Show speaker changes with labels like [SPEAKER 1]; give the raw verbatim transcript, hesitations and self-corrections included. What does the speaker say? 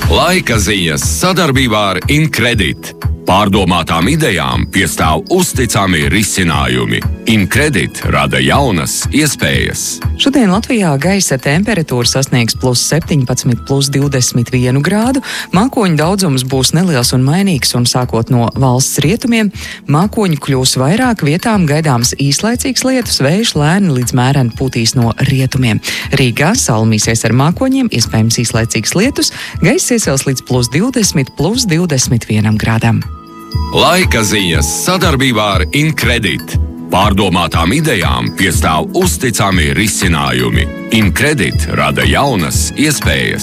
[SPEAKER 1] Laika ziņas sadarbībā ar Incredit. Pārdomātām idejām piestāv uzticami risinājumi. Incredit rada jaunas iespējas.
[SPEAKER 2] Šodien Latvijā gaisa temperatūra sasniegs plus septiņpadsmit, plus divdesmit vienu grādu. Mākoņu daudzums būs neliels un mainīgs, un sākot no valsts rietumiem, mākoņu kļūs vairāk, vietām gaidāms īslaicīgs lietus, vējš lēni līdz mēreni pūtīs no rietumiem. Rīgā salmīsies ar mākoņiem, iespējams īslaicīgs lietus, gaiss iesils līdz plus divdesmit, plus divdesmit vienam grādam.
[SPEAKER 1] Laika ziņas sadarbībā ar Incredit. Pārdomātām idejām piestāv uzticami risinājumi. Incredit rada jaunas iespējas.